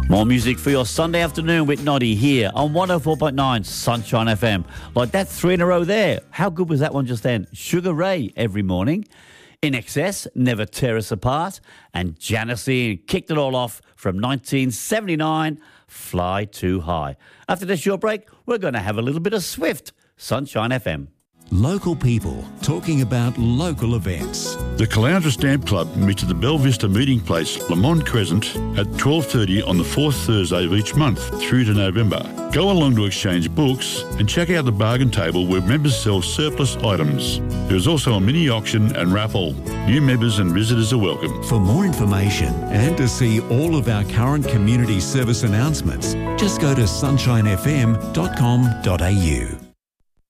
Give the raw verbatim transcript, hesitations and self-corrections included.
More music for your Sunday afternoon with Noddy here on one oh four point nine Sunshine F M. Like that three in a row there. How good was that one just then? Sugar Ray every morning. In Excess, Never Tear Us Apart. And Janice Ian kicked it all off from nineteen seventy-nine, Fly Too High. After this short break, we're going to have a little bit of Swift. Sunshine F M. Local people talking about local events. The Caloundra Stamp Club meets at the Belle Vista Meeting Place, Lamont Crescent, at twelve thirty on the fourth Thursday of each month through to November. Go along to exchange books and check out the bargain table where members sell surplus items. There is also a mini auction and raffle. New members and visitors are welcome. For more information and to see all of our current community service announcements, just go to sunshine f m dot com dot a u.